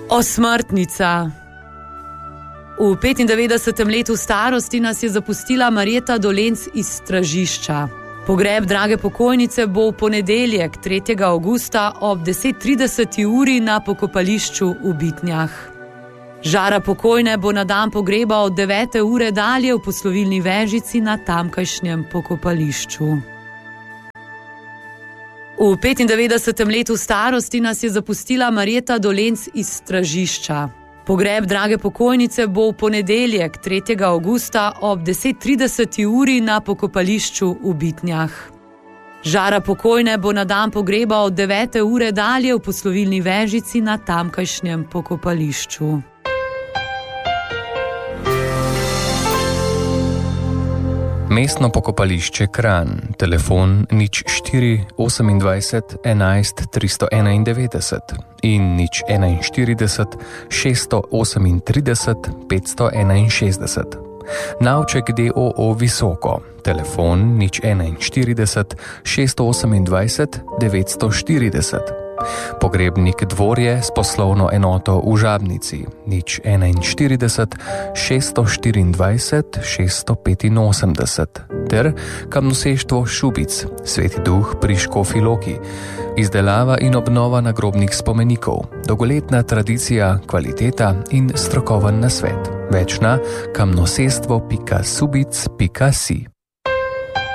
Osmrtnica. V 95. letu starosti nas je zapustila Marjeta Dolenc iz Stražišča. Pogreb drage pokojnice bo v ponedeljek, 3. avgusta ob 10:30 uri na pokopališču v Bitnjah. Žara pokojne bo na dan pogreba od 9. ure dalje v poslovilni vežici na tamkajšnjem pokopališču. V 95. letu starosti nas je zapustila Marjeta Dolenc iz Stražišča. Pogreb drage pokojnice bo v ponedeljek, 3. avgusta ob 10:30 uri na pokopališču v Bitnjah. Žara pokojne bo na dan pogreba od 9. ure dalje v poslovilni vežici na tamkajšnjem pokopališču. Mestno pokopališče Kranj, telefon 04 28 11 391 in 041 638 561. Navček d.o.o. Visoko, telefon 041 628 940. Pogrebnik Dvorje s poslovno enoto v Žabnici 041 624 685 ter Kamnoseštvo Šubic, Sveti Duh pri Škofji Loki. Izdelava in obnova nagrobnih spomenikov, dolgoletna tradicija, kvaliteta in strokoven nasvet. Več na kamnosestvo.subic.si.